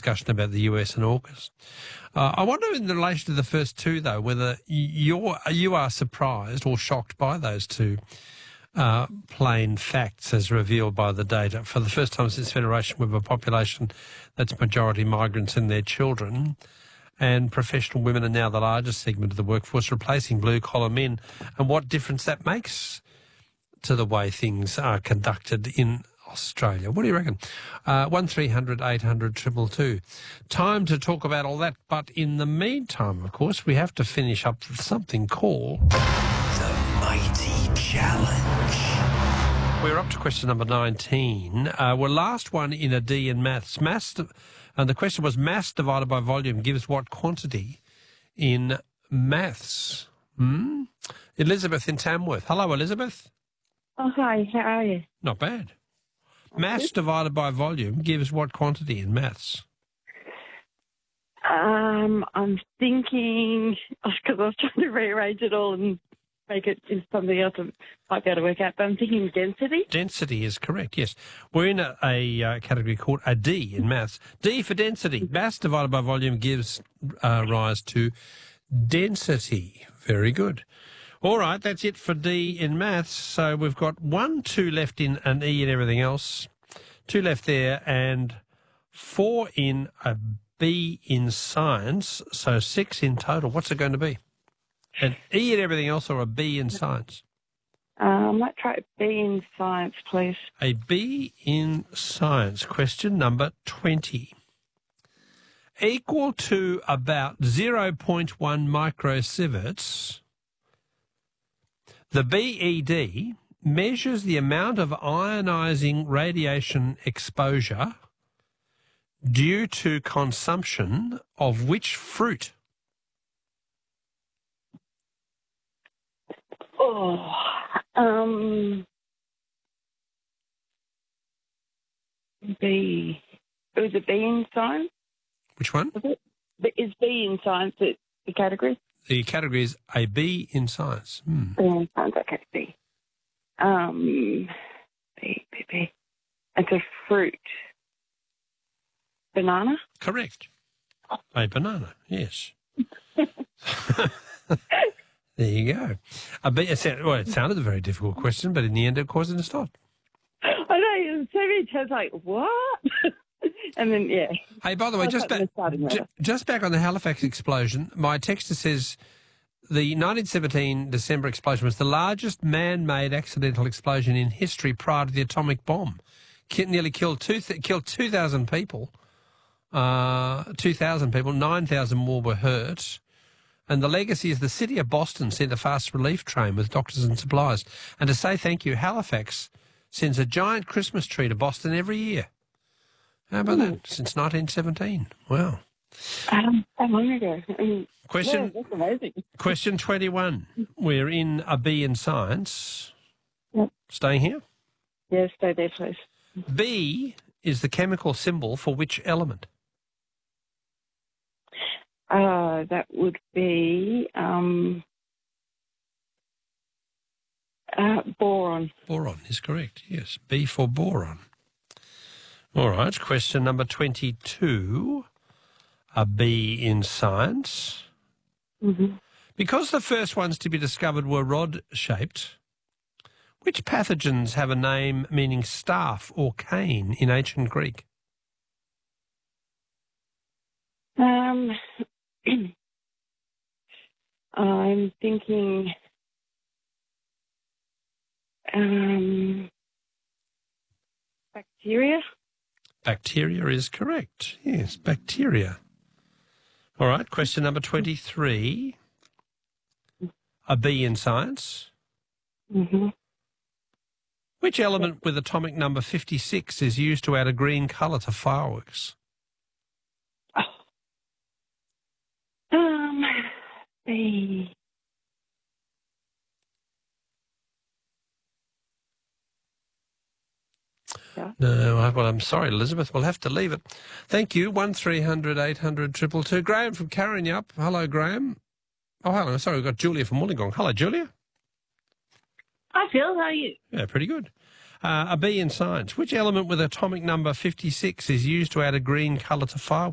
discussion about the US in August. I wonder in relation to the first two, though, whether you are surprised or shocked by those two plain facts as revealed by the data. For the first time since Federation, we have a population that's majority migrants and their children, and professional women are now the largest segment of the workforce, replacing blue-collar men, and what difference that makes to the way things are conducted in Australia. What do you reckon? 1300 800 222. Time to talk about all that, but in the meantime, of course, we have to finish up with something called The Mighty Challenge. We're up to question number 19. We're last one in a D in maths. And the question was mass divided by volume gives what quantity in maths? Elizabeth in Tamworth. Hello, Elizabeth. Oh, hi. How are you? Not bad. Mass divided by volume gives what quantity in maths? I'm thinking, because I was trying to rearrange it all and make it into something else I might be able to work out, but I'm thinking density. Density is correct, yes. We're in a category called a D in maths. D for density. Mass divided by volume gives rise to density. Very good. All right, that's it for D in maths. So we've got 1, 2 left in an E and everything else, 2 left there, and 4 in a B in science, so 6 in total. What's it going to be? An E and everything else or a B in science? I might try B in science, please. A B in science. Question number 20. Equal to about 0.1 microsieverts, the BED measures the amount of ionising radiation exposure due to consumption of which fruit? B. Was it B in science? Which one? Is B in science the category? The category is a B in science. B in science, okay, B. B. It's a fruit. Banana? Correct. A banana, yes. There you go. It sounded a very difficult question, but in the end, of course, it's not. I know, so many times like, what? And then, yeah. Hey, by the way, just back on the Halifax explosion, my texter says the 1917 December explosion was the largest man-made accidental explosion in history prior to the atomic bomb. Nearly killed 2,000 people. 2,000 people, 9,000 more were hurt. And the legacy is the city of Boston sent a fast relief train with doctors and supplies. And to say thank you, Halifax sends a giant Christmas tree to Boston every year. How about that? Since 1917. Wow. How long ago? Question, that's amazing. Question 21. We're in a B in science. Yep. Staying here? Yeah, stay there, please. B is the chemical symbol for which element? That would be boron. Boron is correct, yes. B for boron. All right, question number 22, a B in science. Mm-hmm. Because the first ones to be discovered were rod-shaped, which pathogens have a name meaning staff or cane in ancient Greek? I'm thinking bacteria. Bacteria is correct. Yes, bacteria. All right, question number 23, a B in science. Mm-hmm. Which element with atomic number 56 is used to add a green colour to fireworks? B. No, well, I'm sorry, Elizabeth. We'll have to leave it. Thank you. 1300 800 222. Graham from Karrinyup. Hello, Graham. Oh, hello. Sorry, we've got Julia from Wollongong. Hello, Julia. Hi, Phil. How are you? Yeah, pretty good. A B in science. Which element with atomic number 56 is used to add a green colour to fireworks?